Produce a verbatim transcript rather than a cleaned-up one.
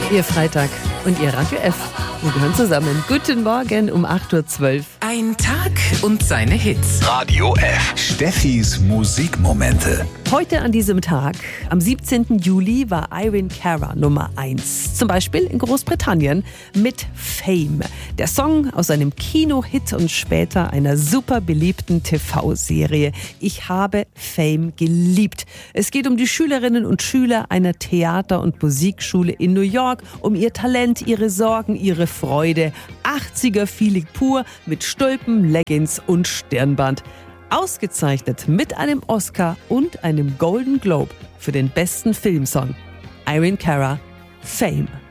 Ihr Freitag und Ihr Radio F. Wir gehören zusammen. Guten Morgen um acht Uhr zwölf. Ein Tag und seine Hits. Radio F. Steffis Musikmomente. Heute an diesem Tag, am siebzehnten Juli, war Irene Cara Nummer eins. Zum Beispiel in Großbritannien mit Fame. Der Song aus einem Kinohit und später einer super beliebten T V-Serie. Ich habe Fame geliebt. Es geht um die Schülerinnen und Schüler einer Theater- und Musikschule in New York, um ihr Talent, ihre Sorgen, ihre Freude. achtziger-Feeling pur mit Stulpen, Leggings und Stirnband. Ausgezeichnet mit einem Oscar und einem Golden Globe für den besten Filmsong. Irene Cara, Fame.